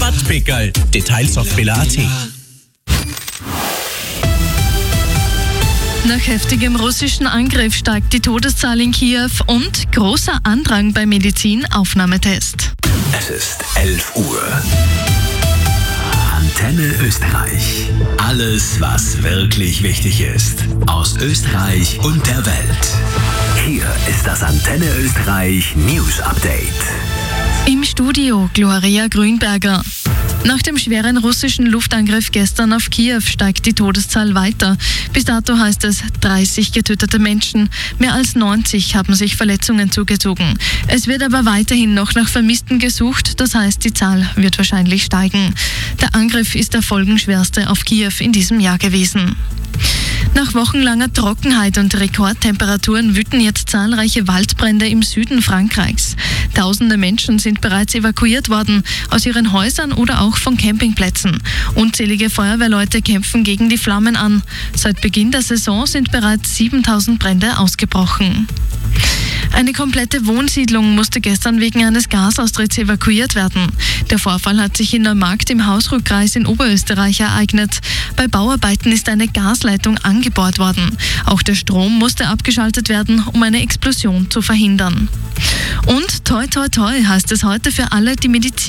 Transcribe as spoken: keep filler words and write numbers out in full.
Rabattpickerl. Details auf billa punkt at. Nach heftigem russischen Angriff steigt die Todeszahl in Kiew und großer Andrang bei Medizin-Aufnahmetest. Es ist elf Uhr. Antenne Österreich. Alles, was wirklich wichtig ist. Aus Österreich und der Welt. Hier ist das Antenne Österreich News Update. Im Studio Gloria Grünberger. Nach dem schweren russischen Luftangriff gestern auf Kiew steigt die Todeszahl weiter. Bis dato heißt es dreißig getötete Menschen. Mehr als neunzig haben sich Verletzungen zugezogen. Es wird aber weiterhin noch nach Vermissten gesucht. Das heißt, die Zahl wird wahrscheinlich steigen. Der Angriff ist der folgenschwerste auf Kiew in diesem Jahr gewesen. Nach wochenlanger Trockenheit und Rekordtemperaturen wüten jetzt zahlreiche Waldbrände im Süden Frankreichs. Tausende Menschen sind bereits evakuiert worden, aus ihren Häusern oder auch von Campingplätzen. Unzählige Feuerwehrleute kämpfen gegen die Flammen an. Seit Beginn der Saison sind bereits siebentausend Brände ausgebrochen. Eine komplette Wohnsiedlung musste gestern wegen eines Gasaustritts evakuiert werden. Der Vorfall hat sich in Neumarkt im Hausruck-Kreis in Oberösterreich ereignet. Bei Bauarbeiten ist eine Gasleitung angebohrt worden. Auch der Strom musste abgeschaltet werden, um eine Explosion zu verhindern. Und toi toi toi heißt es heute für alle, die Medizin